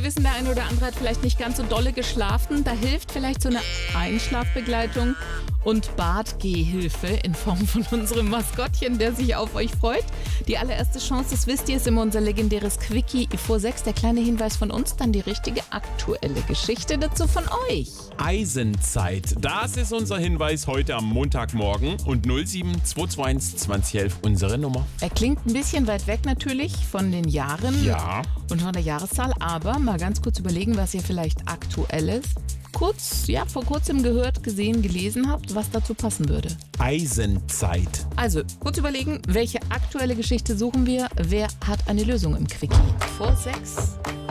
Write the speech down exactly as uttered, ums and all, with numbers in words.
wir wissen, der eine oder andere hat vielleicht nicht ganz so dolle geschlafen. Da hilft vielleicht so eine Einschlafbegleitung und Badgehhilfe in Form von unserem Maskottchen, der sich auf euch freut. Die allererste Chance, das wisst ihr, ist immer unser legendäres Quickie vor sechs. Der kleine Hinweis von uns, dann die richtige aktuelle Geschichte dazu von euch. Eisenzeit, das ist unser Hinweis heute am Montagmorgen und null sieben zwei zwei eins zwanzig elf unsere Nummer. Er klingt ein bisschen weit weg natürlich von den Jahren Ja. und von der Jahreszahl, aber mal ganz kurz überlegen, was ihr vielleicht Aktuelles kurz, ja, vor kurzem gehört, gesehen, gelesen habt, was dazu passen würde. Eisenzeit. Also, kurz überlegen, welche aktuelle Geschichte suchen wir? Wer hat eine Lösung im Quickie? Vor sechs.